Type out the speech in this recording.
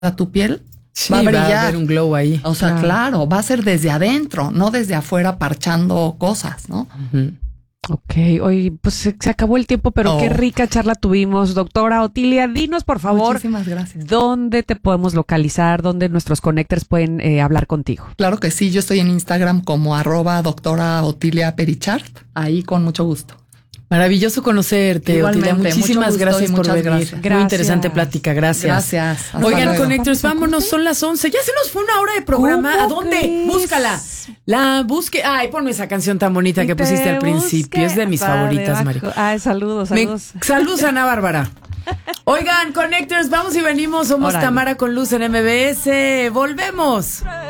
tu piel Sí, va a brillar. Va a haber un glow ahí. O sea, claro, va a ser desde adentro, no desde afuera parchando cosas, ¿no? Uh-huh. Ok, hoy pues se acabó el tiempo, pero qué rica charla tuvimos. Doctora Otilia, dinos por favor. Muchísimas gracias. ¿Dónde te podemos localizar? ¿Dónde nuestros connectors pueden hablar contigo? Claro que sí, yo estoy en Instagram como @doctora Otilia Perichart, ahí con mucho gusto. Maravilloso conocerte, Igualmente, Otilia. Muchísimas gracias por venir. Gracias. Muy interesante plática, gracias. Gracias. Oigan, Connectors, vámonos, son las 11. Ya se nos fue una hora de programa. ¿A dónde? Crees? Búscala. La busque. Ay, ponme esa canción tan bonita que pusiste al principio. Es de mis favoritas, Mari. Ay, saludos. Saludos, Ana Bárbara. Oigan, Connectors, vamos y venimos. Somos Tamara con Luz en MBS. Volvemos.